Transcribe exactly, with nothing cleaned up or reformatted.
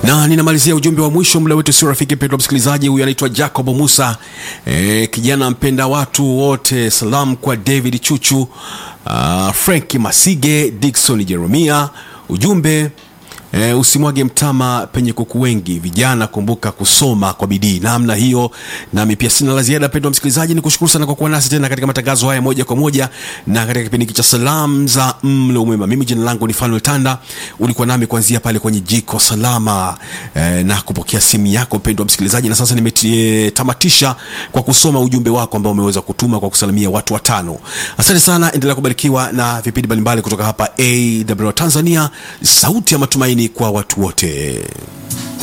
Na ninamalizia ujumbe wa mwisho, muda wetu sio rafiki mpendwa msikilizaji. Huyu anaitwa Jacob Musa, e, kijana mpenda watu wote. Salamu kwa David Chuchu, uh, Frank Masige, Dickson Jeremia. Ujumbe, E, usimwage mtama penye kuku wengi, vijana kumbuka kusoma kwa bidii. Namna hiyo, nami pia sina la ziada mpendwa msikilizaji, ni kushukuru sana kwa kuwa nasi tena katika matangazo haya moja kwa moja na katika kipindi cha salamu za mlo mwema. Mimi jina langu ni Fanuel Tanda, ulikuwa nami kuanzia pale kwenye jiko salama e, na kupokea simu yako mpendwa msikilizaji. Na sasa nimetamatisha kwa kusoma ujumbe wako ambao umeweza kutuma kwa kusalimia watu watano. Asante sana, endelea kubarikiwa na vipindi mbalimbali kutoka hapa A W R Tanzania, sauti ya matumaini kwa watu wote.